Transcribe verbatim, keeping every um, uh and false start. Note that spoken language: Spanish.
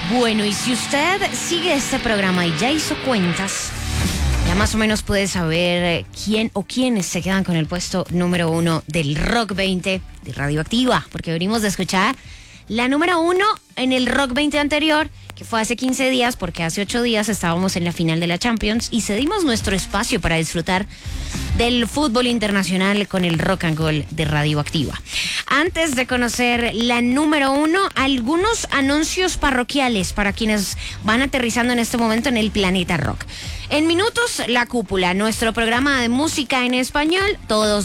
Bueno, y si usted sigue este programa y ya hizo cuentas, ya más o menos puede saber quién o quiénes se quedan con el puesto número uno del Rock veinte de Radioactiva, porque venimos de escuchar la número uno en el Rock veinte anterior, que fue hace quince días, porque hace ocho días estábamos en la final de la Champions y cedimos nuestro espacio para disfrutar del fútbol internacional con el Rock and Roll de Radioactiva. Antes de conocer la número uno, algunos anuncios parroquiales para quienes van aterrizando en este momento en el planeta rock. En minutos, La Cúpula, nuestro programa de música en español, todos